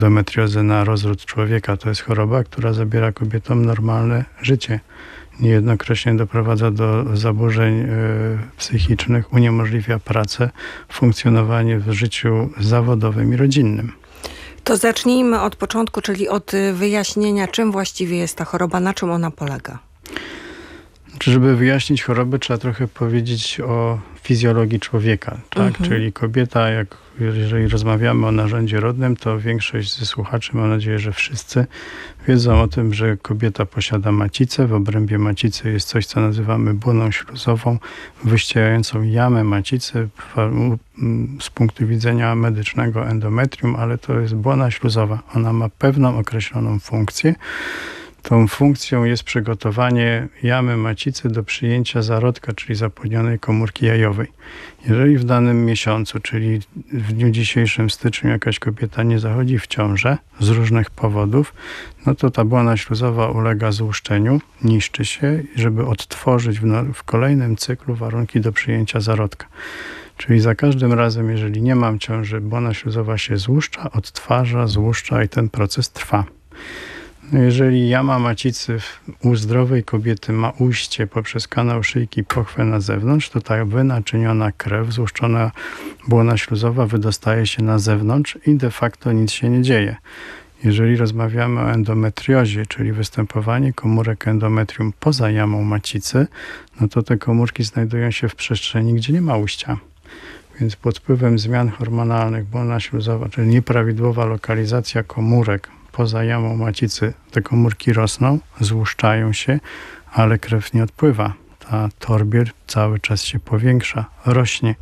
Endometriozę na rozród człowieka. To jest choroba, która zabiera kobietom normalne życie. Niejednokrotnie doprowadza do zaburzeń psychicznych, uniemożliwia pracę, funkcjonowanie w życiu zawodowym i rodzinnym. To zacznijmy od początku, czyli od wyjaśnienia, czym właściwie jest ta choroba, na czym ona polega. Żeby wyjaśnić chorobę, trzeba trochę powiedzieć o fizjologii człowieka, tak? Czyli kobieta, jeżeli rozmawiamy o narządzie rodnym, to większość ze słuchaczy, mam nadzieję, że wszyscy wiedzą o tym, że kobieta posiada macicę. W obrębie macicy jest coś, co nazywamy błoną śluzową, wyścielającą jamę macicy z punktu widzenia medycznego endometrium, ale to jest błona śluzowa. Ona ma pewną określoną funkcję. Tą funkcją jest przygotowanie jamy macicy do przyjęcia zarodka, czyli zapłodnionej komórki jajowej. Jeżeli w danym miesiącu, czyli w dniu dzisiejszym, styczniu, jakaś kobieta nie zachodzi w ciążę z różnych powodów, no to ta błona śluzowa ulega złuszczeniu, niszczy się, żeby odtworzyć w kolejnym cyklu warunki do przyjęcia zarodka. Czyli za każdym razem, jeżeli nie mam ciąży, błona śluzowa się złuszcza, odtwarza, złuszcza i ten proces trwa. Jeżeli jama macicy u zdrowej kobiety ma ujście poprzez kanał szyjki pochwę na zewnątrz, to ta wynaczyniona krew, złuszczona błona śluzowa wydostaje się na zewnątrz i de facto nic się nie dzieje. Jeżeli rozmawiamy o endometriozie, czyli występowanie komórek endometrium poza jamą macicy, no to te komórki znajdują się w przestrzeni, gdzie nie ma ujścia. Więc pod wpływem zmian hormonalnych błona śluzowa, czyli nieprawidłowa lokalizacja komórek poza jamą macicy, te komórki rosną, złuszczają się, ale krew nie odpływa. Ta torbiel cały czas się powiększa, rośnie.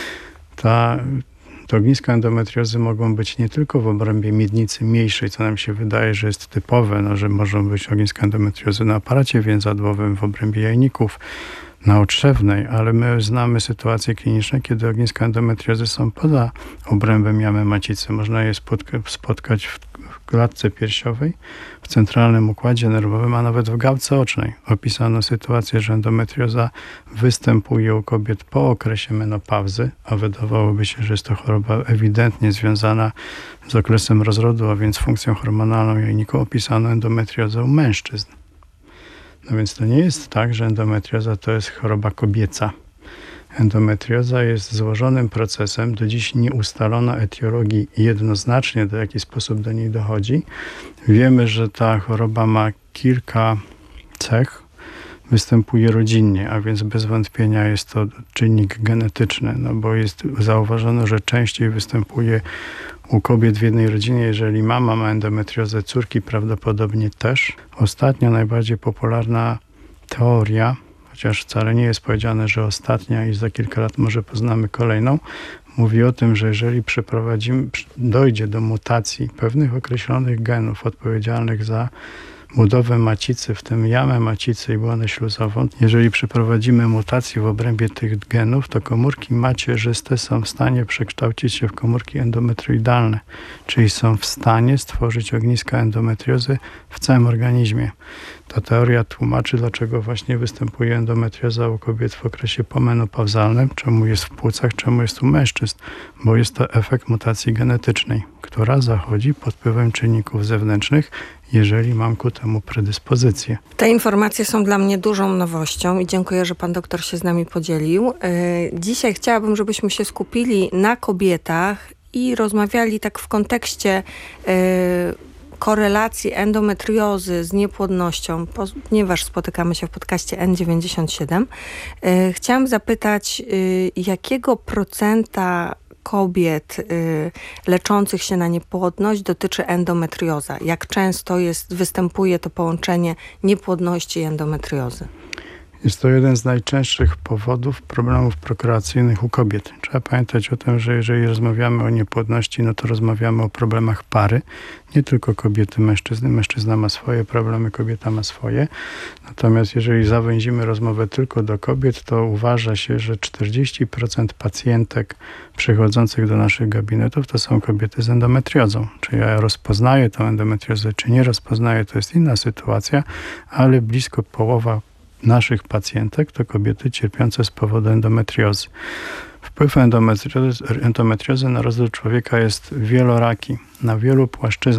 Te ogniska endometriozy mogą być nie tylko w obrębie miednicy mniejszej, co nam się wydaje, że jest typowe, że mogą być ogniska endometriozy na aparacie więzadłowym, w obrębie jajników, na otrzewnej, ale my znamy sytuacje kliniczne, kiedy ogniska endometriozy są poza obrębem jamy macicy. Można je spotkać w klatce piersiowej, w centralnym układzie nerwowym, a nawet w gałce ocznej. Opisano sytuację, że endometrioza występuje u kobiet po okresie menopauzy, a wydawałoby się, że jest to choroba ewidentnie związana z okresem rozrodu, a więc funkcją hormonalną jajniku. Opisano endometriozę u mężczyzn. No więc to nie jest tak, że endometrioza to jest choroba kobieca. Endometrioza jest złożonym procesem, do dziś nie ustalono etiologii jednoznacznie, w jaki sposób do niej dochodzi. Wiemy, że ta choroba ma kilka cech, występuje rodzinnie, a więc bez wątpienia jest to czynnik genetyczny, no bo zauważono, że częściej występuje u kobiet w jednej rodzinie. Jeżeli mama ma endometriozę, córki prawdopodobnie też. Ostatnio najbardziej popularna teoria, chociaż wcale nie jest powiedziane, że ostatnia i za kilka lat może poznamy kolejną, mówi o tym, że jeżeli dojdzie do mutacji pewnych określonych genów odpowiedzialnych za budowę macicy, w tym jamę macicy i błonę śluzową. Jeżeli przeprowadzimy mutację w obrębie tych genów, to komórki macierzyste są w stanie przekształcić się w komórki endometrioidalne, czyli są w stanie stworzyć ogniska endometriozy w całym organizmie. Ta teoria tłumaczy, dlaczego właśnie występuje endometrioza u kobiet w okresie pomenopauzalnym, czemu jest w płucach, czemu jest u mężczyzn, bo jest to efekt mutacji genetycznej, która zachodzi pod wpływem czynników zewnętrznych, jeżeli mam ku temu predyspozycję. Te informacje są dla mnie dużą nowością i dziękuję, że pan doktor się z nami podzielił. Dzisiaj chciałabym, żebyśmy się skupili na kobietach i rozmawiali tak w kontekście korelacji endometriozy z niepłodnością, ponieważ spotykamy się w podcaście N97. Chciałam zapytać, jakiego procenta kobiet leczących się na niepłodność dotyczy endometrioza? Jak często występuje to połączenie niepłodności i endometriozy? Jest to jeden z najczęstszych powodów problemów prokreacyjnych u kobiet. Trzeba pamiętać o tym, że jeżeli rozmawiamy o niepłodności, no to rozmawiamy o problemach pary. Nie tylko kobiety, mężczyzny. Mężczyzna ma swoje problemy, kobieta ma swoje. Natomiast jeżeli zawęzimy rozmowę tylko do kobiet, to uważa się, że 40% pacjentek przychodzących do naszych gabinetów to są kobiety z endometriozą. Czy ja rozpoznaję tę endometriozę, czy nie rozpoznaję, to jest inna sytuacja, ale blisko połowa naszych pacjentek to kobiety cierpiące z powodu endometriozy. Wpływ endometriozy na rozwój człowieka jest wieloraki, na wielu płaszczyznach.